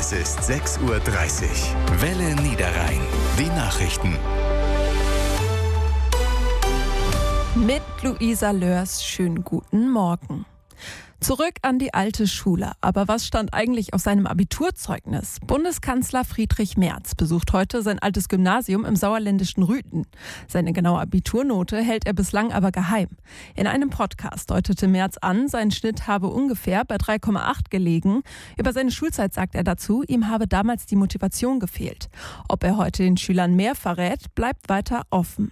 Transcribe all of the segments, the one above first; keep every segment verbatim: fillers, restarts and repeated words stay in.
Es ist sechs Uhr dreißig. Welle Niederrhein. Die Nachrichten. Mit Luisa Lörs, schönen guten Morgen. Zurück an die alte Schule. Aber was stand eigentlich auf seinem Abiturzeugnis? Bundeskanzler Friedrich Merz besucht heute sein altes Gymnasium im sauerländischen Rüthen. Seine genaue Abiturnote hält er bislang aber geheim. In einem Podcast deutete Merz an, sein Schnitt habe ungefähr bei drei Komma acht gelegen. Über seine Schulzeit sagt er dazu, ihm habe damals die Motivation gefehlt. Ob er heute den Schülern mehr verrät, bleibt weiter offen.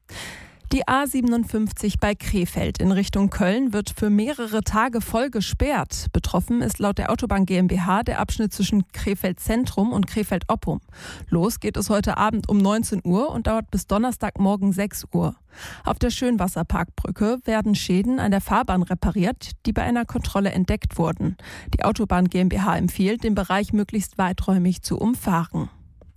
Die A siebenundfünfzig bei Krefeld in Richtung Köln wird für mehrere Tage voll gesperrt. Betroffen ist laut der Autobahn GmbH der Abschnitt zwischen Krefeld Zentrum und Krefeld Oppum. Los geht es heute Abend um neunzehn Uhr und dauert bis Donnerstagmorgen sechs Uhr. Auf der Schönwasserparkbrücke werden Schäden an der Fahrbahn repariert, die bei einer Kontrolle entdeckt wurden. Die Autobahn GmbH empfiehlt, den Bereich möglichst weiträumig zu umfahren.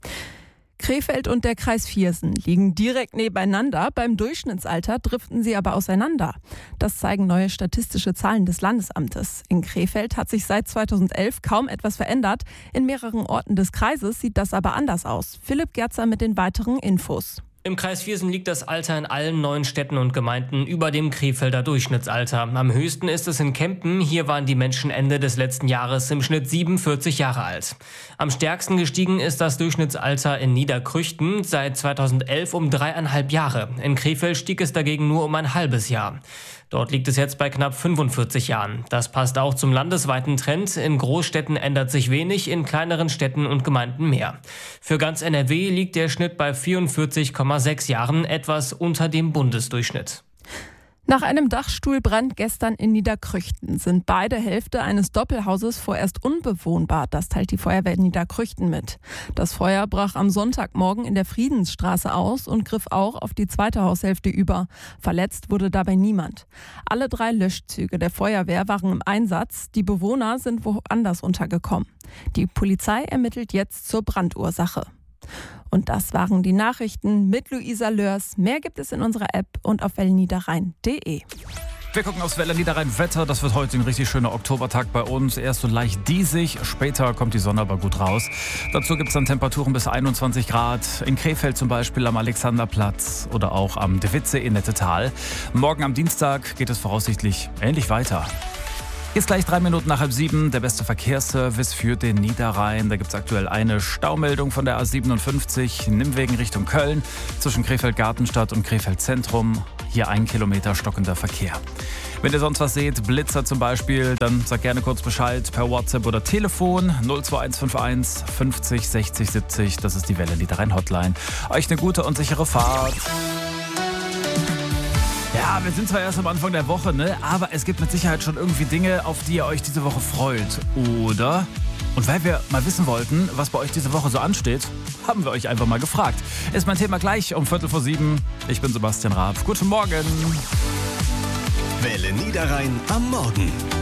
Krefeld und der Kreis Viersen liegen direkt nebeneinander, beim Durchschnittsalter driften sie aber auseinander. Das zeigen neue statistische Zahlen des Landesamtes. In Krefeld hat sich seit zweitausendelf kaum etwas verändert, in mehreren Orten des Kreises sieht das aber anders aus. Philipp Gerzer mit den weiteren Infos. Im Kreis Viersen liegt das Alter in allen neuen Städten und Gemeinden über dem Krefelder Durchschnittsalter. Am höchsten ist es in Kempen. Hier waren die Menschen Ende des letzten Jahres im Schnitt siebenundvierzig Jahre alt. Am stärksten gestiegen ist das Durchschnittsalter in Niederkrüchten, seit zweitausendelf um dreieinhalb Jahre. In Krefeld stieg es dagegen nur um ein halbes Jahr. Dort liegt es jetzt bei knapp fünfundvierzig Jahren. Das passt auch zum landesweiten Trend. In Großstädten ändert sich wenig, in kleineren Städten und Gemeinden mehr. Für ganz N R W liegt der Schnitt bei vierundvierzig Komma sechs Jahren, etwas unter dem Bundesdurchschnitt. Nach einem Dachstuhlbrand gestern in Niederkrüchten sind beide Hälfte eines Doppelhauses vorerst unbewohnbar. Das teilt die Feuerwehr in Niederkrüchten mit. Das Feuer brach am Sonntagmorgen in der Friedensstraße aus und griff auch auf die zweite Haushälfte über. Verletzt wurde dabei niemand. Alle drei Löschzüge der Feuerwehr waren im Einsatz. Die Bewohner sind woanders untergekommen. Die Polizei ermittelt jetzt zur Brandursache. Und das waren die Nachrichten mit Luisa Lörs. Mehr gibt es in unserer App und auf welle niederrhein punkt de. Wir gucken aufs Welle Niederrhein Wetter. Das wird heute ein richtig schöner Oktobertag bei uns. Erst so leicht diesig, später kommt die Sonne aber gut raus. Dazu gibt es dann Temperaturen bis einundzwanzig Grad. In Krefeld zum Beispiel am Alexanderplatz oder auch am De Witze in Nettetal. Morgen am Dienstag geht es voraussichtlich ähnlich weiter. Jetzt gleich drei Minuten nach halb sieben, der beste Verkehrsservice für den Niederrhein. Da gibt es aktuell eine Staumeldung von der A siebenundfünfzig, Nimwegen Richtung Köln, zwischen Krefeld-Gartenstadt und Krefeld-Zentrum. Hier ein Kilometer stockender Verkehr. Wenn ihr sonst was seht, Blitzer zum Beispiel, dann sagt gerne kurz Bescheid per WhatsApp oder Telefon null zwei eins fünf eins fünfzig sechzig siebzig. Das ist die Welle Niederrhein Hotline. Euch eine gute und sichere Fahrt. Ja, wir sind zwar erst am Anfang der Woche, ne? Aber es gibt mit Sicherheit schon irgendwie Dinge, auf die ihr euch diese Woche freut, oder? Und weil wir mal wissen wollten, was bei euch diese Woche so ansteht, haben wir euch einfach mal gefragt. Ist mein Thema gleich um Viertel vor sieben. Ich bin Sebastian Raab. Guten Morgen. Welle Niederrhein am Morgen.